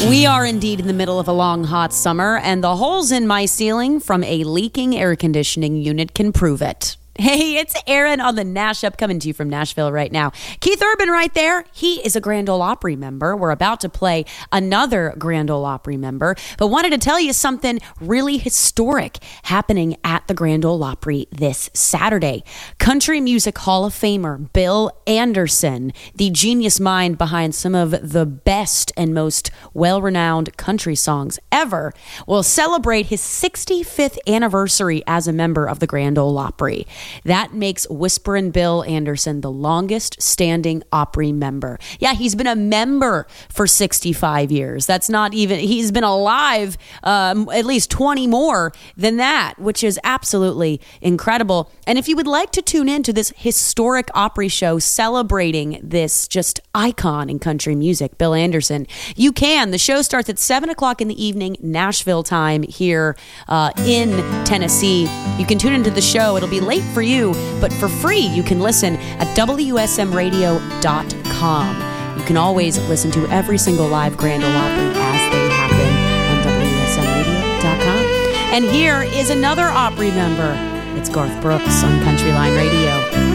We are indeed in the middle of a long, hot summer, and the holes in my ceiling from a leaking air conditioning unit can prove it. Hey, it's Aaron on the Nash Up, coming to you from Nashville right now. Keith Urban right there. He is a Grand Ole Opry member. We're about to play another Grand Ole Opry member, but wanted to tell you something really historic happening at the Grand Ole Opry this Saturday. Country Music Hall of Famer Bill Anderson, the genius mind behind some of the best and most well-renowned country songs ever, will celebrate his 65th anniversary as a member of the Grand Ole Opry. That makes Whisperin' Bill Anderson the longest standing Opry member. Yeah, he's been a member for 65 years. That's not even, he's been alive at least 20 more than that, which is absolutely incredible. And if you would like to tune in to this historic Opry show celebrating this just icon in country music, Bill Anderson, you can. The show starts at 7 o'clock in the evening, Nashville time here in Tennessee. You can tune into the show. It'll be late for you, but for free you can listen at WSMradio.com. You can always listen to every single live Grand Ole Opry as they happen on WSMradio.com. And here is another Opry member. It's Garth Brooks on Country Line Radio.